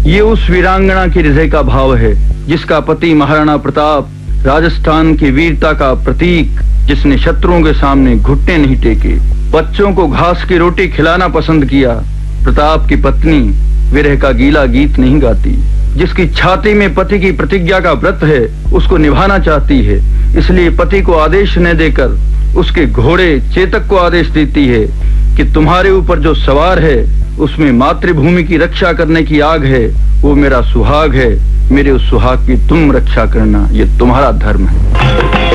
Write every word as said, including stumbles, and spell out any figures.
ये उस वीरांगना के हृदय का भाव है जिसका पति महाराणा प्रताप राजस्थान की वीरता का प्रतीक, जिसने शत्रुओं के सामने घुटने नहीं टेके, बच्चों को घास की रोटी खिलाना पसंद किया। प्रताप की पत्नी विरह का गीला गीत नहीं गाती, जिसकी छाती में पति की प्रतिज्ञा का व्रत है उसको निभाना चाहती है, इसलिए पति को आदेश न देकर उसके घोड़े चेतक को आदेश देती है कि तुम्हारे ऊपर जो सवार है उसमें मातृभूमि की रक्षा करने की आग है, वो मेरा सुहाग है, मेरे उस सुहाग की तुम रक्षा करना, ये तुम्हारा धर्म है।